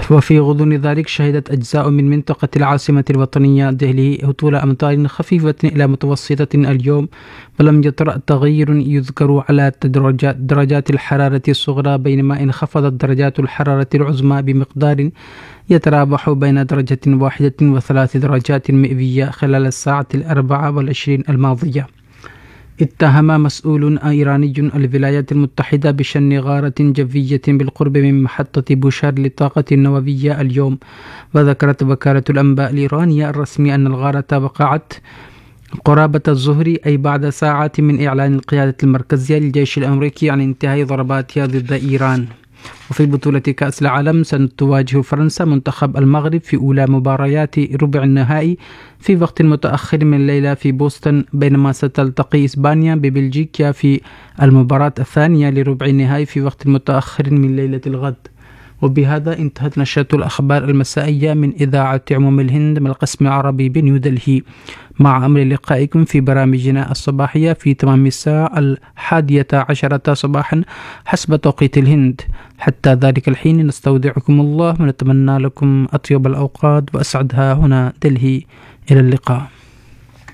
وفي غضون ذلك شهدت أجزاء من منطقة العاصمة الوطنية دهلي هطول أمطار خفيفة إلى متوسطة اليوم، ولم يطرأ تغير يذكر على درجات الحرارة الصغرى، بينما انخفضت درجات الحرارة العظمى بمقدار يتراوح بين درجة 1 و3 درجات مئوية خلال الساعة 24 الماضية. اتهم مسؤول إيراني الولايات المتحدة بشن غارة جوية بالقرب من محطة بوشهر للطاقة النووية اليوم، وذكرت وكالة الأنباء الإيرانية الرسمية أن الغارة وقعت قرابة الظهر، أي بعد ساعات من إعلان القيادة المركزية للجيش الأمريكي عن انتهاء ضرباتها ضد إيران. وفي بطولة كأس العالم ستواجه فرنسا منتخب المغرب في أولى مباريات ربع النهائي في وقت متأخر من الليلة في بوسطن، بينما ستلتقي إسبانيا ببلجيكا في المباراة الثانية لربع النهائي في وقت متأخر من ليلة الغد. وبهذا انتهت نشرة الأخبار المسائية من إذاعة عموم الهند من القسم العربي بنيودلهي، مع أمر لقائكم في برامجنا الصباحية في تمام الساعة 11 صباحا حسب توقيت الهند. حتى ذلك الحين نستودعكم الله ونتمنى لكم أطيب الأوقات وأسعدها. هنا دلهي، إلى اللقاء.